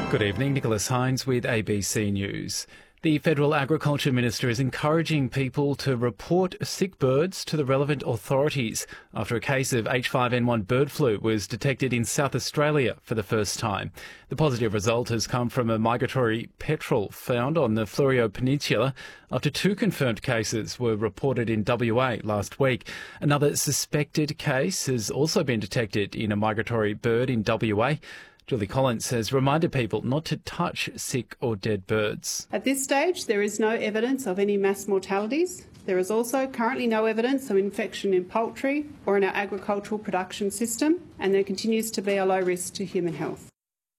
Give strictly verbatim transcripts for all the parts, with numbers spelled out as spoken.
Good evening, Nicholas Hines with A B C News. The Federal Agriculture Minister is encouraging people to report sick birds to the relevant authorities after a case of H five N one bird flu was detected in South Australia for the first time. The positive result has come from a migratory petrel found on the Fleurieu Peninsula after two confirmed cases were reported in W A last week. Another suspected case has also been detected in a migratory bird in W A. Julie Collins has reminded people not to touch sick or dead birds. At this stage, there is no evidence of any mass mortalities. There is also currently no evidence of infection in poultry or in our agricultural production system, and there continues to be a low risk to human health.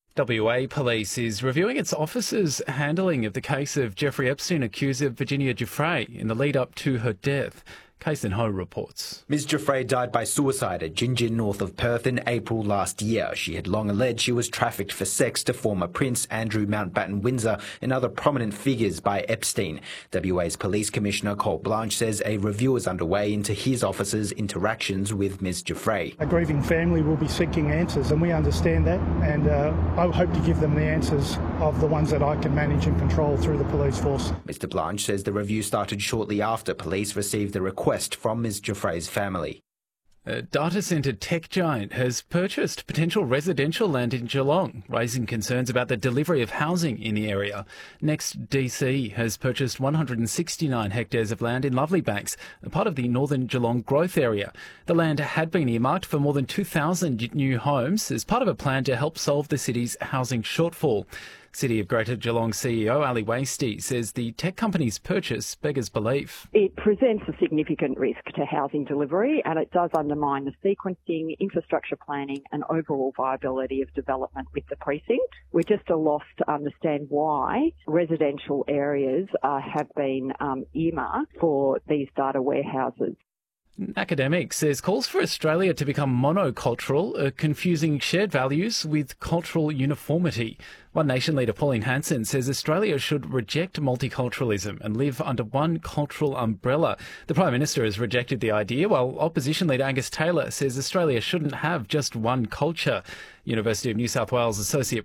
W A Police is reviewing its officers' handling of the case of Jeffrey Epstein accuser Virginia Giuffre in the lead-up to her death. Kason Ho reports. Miz Giuffre died by suicide at Gin Gin north of Perth in April last year. She had long alleged she was trafficked for sex to former Prince Andrew Mountbatten Windsor and other prominent figures by Epstein. W A's Police Commissioner Cole Blanche says a review is underway into his officers' interactions with Miz Giuffre. A grieving family will be seeking answers, and we understand that, and uh, I hope to give them the answers of the ones that I can manage and control through the police force. Mister Blanche says the review started shortly after police received the request from Miz Giuffre's family. A data centre tech giant has purchased potential residential land in Geelong, raising concerns about the delivery of housing in the area. Next D C has purchased one hundred sixty-nine hectares of land in Lovely Banks, a part of the northern Geelong growth area. The land had been earmarked for more than two thousand new homes as part of a plan to help solve the city's housing shortfall. City of Greater Geelong C E O Ali Wasty says the tech company's purchase beggars belief. It presents a significant risk to housing delivery, and it does undermine the sequencing, infrastructure planning and overall viability of development with the precinct. We're just at a loss to understand why residential areas uh, have been um, earmarked for these data warehouses. Academic says calls for Australia to become monocultural are confusing shared values with cultural uniformity. One Nation leader Pauline Hanson says Australia should reject multiculturalism and live under one cultural umbrella. The Prime Minister has rejected the idea, while Opposition leader Angus Taylor says Australia shouldn't have just one culture. University of New South Wales Associate